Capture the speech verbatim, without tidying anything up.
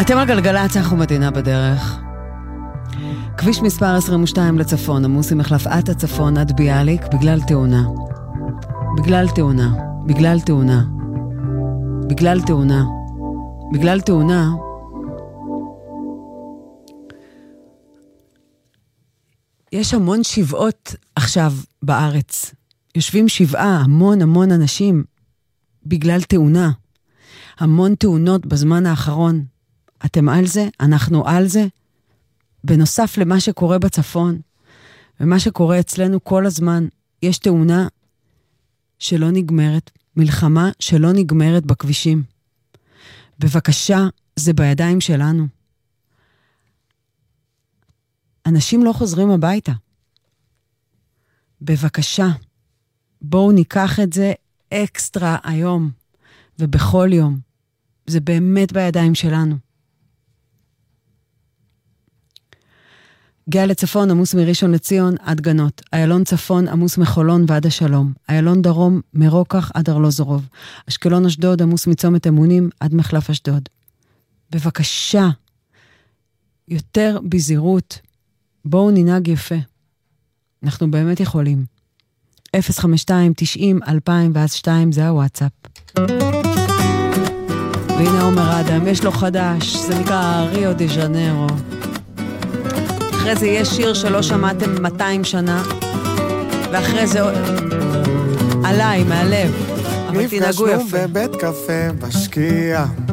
אתם על גלגלצ, אנחנו מדינה בדרך. כביש מספר עשרים ושתיים לצפון, עמוס עם מחלף הצפון עד ביאליק, בגלל תאונה. בגלל תאונה. בגלל תאונה. בגלל תאונה. בגלל תאונה. יש המון שבעות עכשיו בארץ. יושבים שבעה, המון המון אנשים, בגלל תאונה. המון תאונות בזמן האחרון. אתם על זה? אנחנו על זה? בנוסף למה שקורה בצפון, ומה שקורה אצלנו כל הזמן, יש תאונה שלא נגמרת, מלחמה שלא נגמרת בכבישים. בבקשה, זה בידיים שלנו. אנשים לא חוזרים הביתה. בבקשה, בואו ניקח את זה אקסטרה היום, ובכל יום. זה באמת בידיים שלנו. גאה לצפון, עמוס מראשון לציון עד גנות. איילון צפון, עמוס מחולון ועד השלום. איילון דרום, מרוקח עד ארלוזורוב. אשקלון אשדוד, עמוס מצומת אמונים עד מחלף אשדוד. בבקשה, יותר בזהירות, בואו ננהג יפה. אנחנו באמת יכולים. אפס חמש שתיים תשעים אלפיים ואז שתיים, זה הוואטסאפ. והנה עומר אדם, יש לו חדש, זה נקרא ריו דה ז'נרו. אחרי זה יש שיר שלא שמעתם מאתיים שנה, ואחרי זה עליי, מהלב. אבל תנהגו יפה. נפגשנו בבית קפה בשקיעה,